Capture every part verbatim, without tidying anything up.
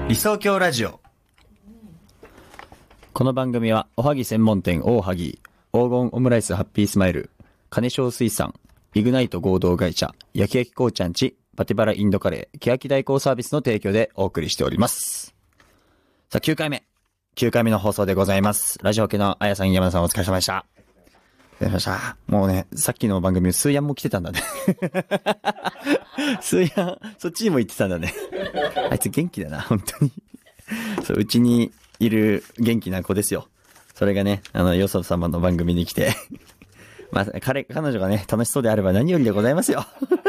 理想郷ラジオ。 この番組はおはぎ専門店おはぎ、黄金オムライスハッピースマイル、金賞水産、イグナイト合同会社、焼き焼きこうちゃんち、パティバラインドカレー、ケヤキ代行サービスの提供でお送りしております。さあきゅうかいめ、きゅうかいめの放送でございます。ラジオ系のあやさん、山田さんお疲れ様でした。お疲れ様でした。もうね、さっきの番組スーヤンも来てたんだね。スーヤン、そっちにも行ってたんだね。あいつ元気だな、本当に。そう、うちにいる元気な子ですよ。それがね、あの、よそ様の番組に来て。まあ、彼、彼女がね、楽しそうであれば何よりでございますよ。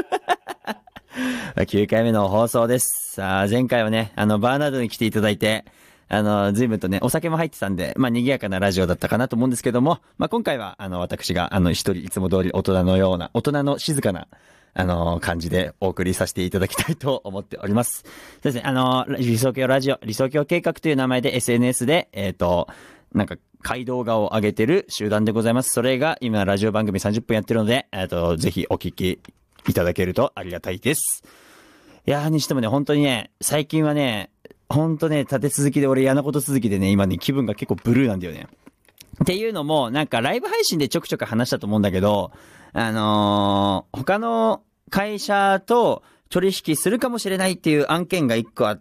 きゅうかいめの放送です。さあ、前回はね、あの、バーナードに来ていただいて、あの、随分とね、お酒も入ってたんで、まあ、賑やかなラジオだったかなと思うんですけども、まあ、今回は、あの、私が、あの、一人、いつも通り大人のような、大人の静かな、あの、感じでお送りさせていただきたいと思っております。そうですね、あの、理想郷ラジオ、理想郷計画という名前で エスエヌエス で、えっと、なんか、回動画を上げてる集団でございます。それが、今、ラジオ番組さんじゅっぷんやってるので、えっと、ぜひお聞きいただけるとありがたいです。いやー、にしてもね、本当にね、最近はね、ほんとね、立て続きで俺嫌なこと続きでね、今ね、気分が結構ブルーなんだよね。っていうのも、なんかライブ配信でちょくちょく話したと思うんだけど、あのー、他の会社と取引するかもしれないっていう案件が一個あって、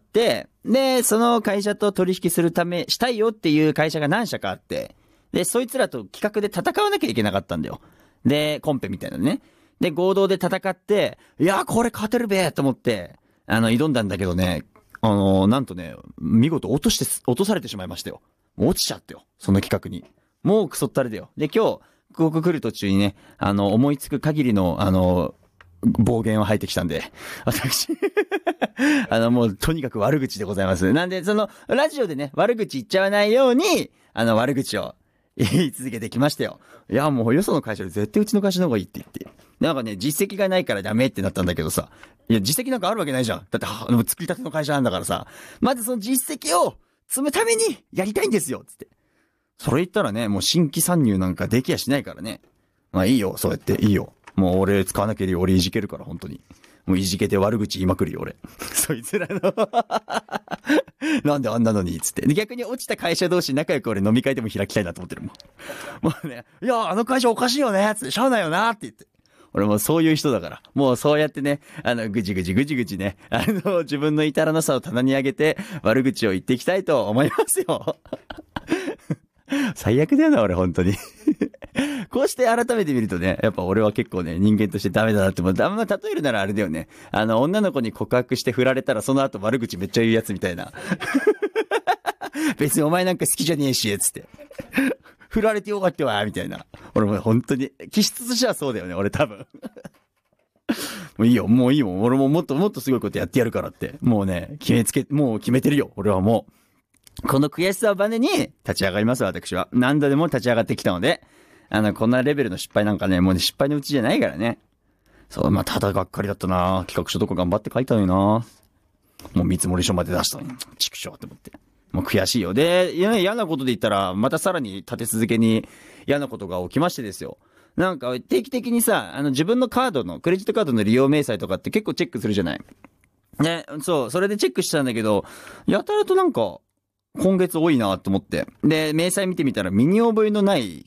で、その会社と取引するため、したいよっていう会社が何社かあって、で、そいつらと企画で戦わなきゃいけなかったんだよ。で、コンペみたいなね。で、合同で戦って、いやーこれ勝てるべーと思って、あの、挑んだんだけどね、あのー、なんとね、見事落として、落とされてしまいましたよ。もう落ちちゃったよ。その企画に。もうクソったれだよ。で、今日、ここ来る途中にね、あの、思いつく限りの、あの、暴言を吐いてきたんで、私、あの、もう、とにかく悪口でございます。なんで、その、ラジオでね、悪口言っちゃわないように、あの、悪口を言い続けてきましたよ。いや、もう、よその会社で絶対うちの会社の方がいいって言って。なんかね、実績がないからダメってなったんだけどさ。いや、実績なんかあるわけないじゃん。だって、は、作りたての会社なんだからさ。まずその実績を積むためにやりたいんですよつって。それ言ったらね、もう新規参入なんかできやしないからね。まあいいよ、そうやっていいよ。もう俺使わなければ俺いじけるから、本当に。もういじけて悪口言いまくるよ、俺。そいつらの。なんであんなのにつって。で、逆に落ちた会社同士仲良く俺飲み会でも開きたいなと思ってるもん。もうね、いや、あの会社おかしいよねつって、しゃあないよなって言って。俺もうそういう人だから。もうそうやってね、あの、ぐじぐじぐじぐじね、あの、自分の至らなさを棚に上げて、悪口を言っていきたいと思いますよ。最悪だよな、俺、本当に。こうして改めて見るとね、やっぱ俺は結構ね、人間としてダメだなって、もう、あんま例えるならあれだよね。あの、女の子に告白して振られたら、その後悪口めっちゃ言うやつみたいな。別にお前なんか好きじゃねえし、つって。振られてよかったわ、みたいな。俺も本当に、気質としてはそうだよね、俺多分。もういいよ、もういいよ。俺ももっともっとすごいことやってやるからって。もうね、決めつけ、もう決めてるよ、俺はもう。この悔しさをバネに立ち上がります、私は。何度でも立ち上がってきたので、あの、こんなレベルの失敗なんかね、もうね、失敗のうちじゃないからね。そう、まあ、ただがっかりだったな。企画書とか頑張って書いたのにな。もう見積書まで出したのに、畜生って思って。もう悔しいよ。で、嫌なことで言ったら、またさらに立て続けに嫌なことが起きましてですよ。なんか定期的にさ、あの自分のカードの、クレジットカードの利用明細とかって結構チェックするじゃない。ね、そう、それでチェックしたんだけど、やたらとなんか、今月多いなと思って。で、明細見てみたら身に覚えのない